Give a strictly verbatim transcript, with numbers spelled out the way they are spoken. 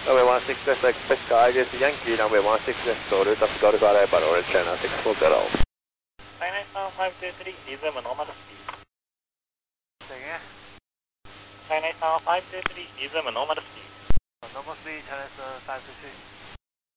Runway one six left, expect sky, this is Yankee, runway one six left, so route up to Golf Arrival, orange channel six four zero. nine nine seven five two three, resume normal speed. Say again? nine nine seven five two three, resume normal speed. Normal speed, channel five two three.